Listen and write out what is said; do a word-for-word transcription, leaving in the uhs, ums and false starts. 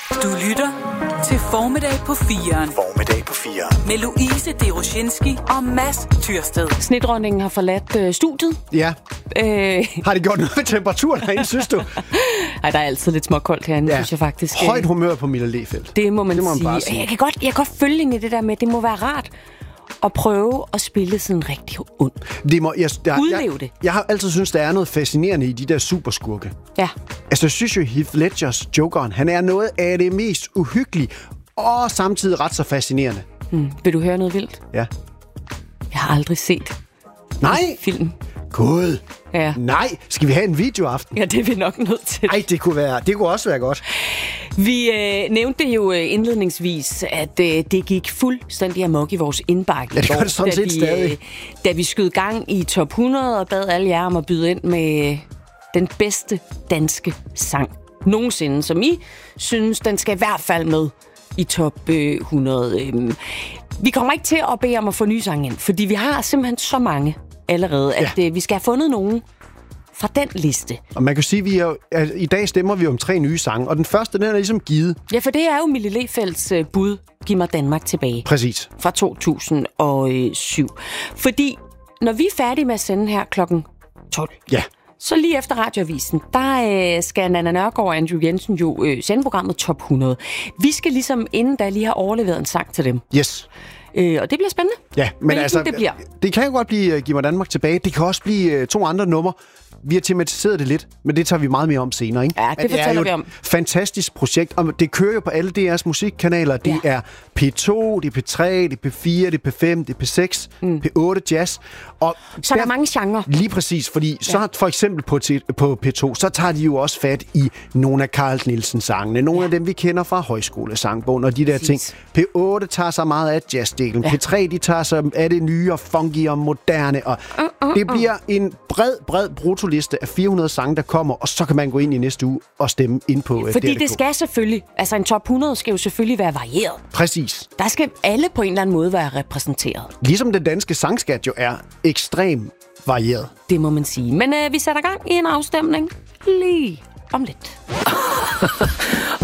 Du lytter til Formiddag på firen. Formiddag på firen. Med Louise Deroshinski og Mads Tyrsted. Snedronningen har forladt øh, studiet. Ja. Øh. Har det gjort noget med temperaturen herinde, synes du? Ej, der er altid lidt småkoldt herinde, Ja. synes jeg faktisk. Højt humør på Mille Lefeldt. Det må man, det må man sige. bare sige. Jeg kan godt, jeg kan godt følge ind i det der med, at det må være rart at prøve at spille sådan rigtig ond. Det må, jeg, der, Udleve jeg, det. Jeg har altid synes der er noget fascinerende i de der superskurke. Ja. Altså, jeg synes jo, Heath Ledgers Jokeren, han er noget af det mest uhyggelige, og samtidig ret så fascinerende. Hmm. Vil du høre noget vildt? Ja. Jeg har aldrig set Nej! en film. Gud! Ja. Nej! Skal vi have en videoaften? Ja, det er vi nok nødt til. Ej, det kunne, være, det kunne også være godt. Vi øh, nævnte jo øh, indledningsvis, at øh, det gik fuldstændig amok i vores indbakke. Ja, det gør det sådan set vi, stadig. Øh, da vi skød gang i top hundrede og bad alle jer om at byde ind med øh, den bedste danske sang nogensinde, som I synes, den skal i hvert fald med i top øh, hundrede. Øh, vi kommer ikke til at bede om at få nye sange ind, fordi vi har simpelthen så mange allerede, at Ja. øh, vi skal have fundet nogen fra den liste. Og man kan sige, at vi er, at i dag stemmer vi om tre nye sange, og den første, den er ligesom givet. Ja, for det er jo Mille Lefeldts øh, bud, Giv mig Danmark tilbage. Præcis. Fra to tusind og syv. Fordi når vi er færdige med at sende her klokken tolv, Ja. så lige efter radioavisen, der øh, skal Nanna Nørgaard og Andrew Jensen jo øh, sende programmet Top hundrede. Vi skal ligesom inden da lige have overleveret en sang til dem. Yes. Øh, og det bliver spændende. Ja, men Hvilken altså, det bliver. det kan jo godt blive uh, Giv mig Danmark tilbage. Det kan også blive uh, to andre numre. Vi har tematiseret det lidt, men det tager vi meget mere om senere, ikke? Ja, det At fortæller er jo vi om. et fantastisk projekt, og det kører jo på alle D R's musikkanaler. Det Ja. er P to, det er P tre, det er P fire, det er P fem, det er P seks, mm. P otte jazz. Og Så der er mange genrer. Lige præcis, fordi ja. så for eksempel på, t- på P to, så tager de jo også fat i nogle af Carl Nielsen-sangene. Nogle ja. af dem, vi kender fra højskolesangbogen og de der Præcis. ting. P otte tager sig meget af jazzdelen. Ja. P tre, de tager sig af det nye og funky og moderne. Og uh, uh, det bliver en bred, bred brutoliste af fire hundrede sange, der kommer, og så kan man gå ind i næste uge og stemme ind på Fordi D R punktum d k. det skal selvfølgelig, altså en top hundrede skal jo selvfølgelig være varieret. Præcis. Der skal alle på en eller anden måde være repræsenteret. Ligesom den danske sangskat jo er ekstremt varieret. Det må man sige. Men øh, vi sætter gang i en afstemning lige om lidt.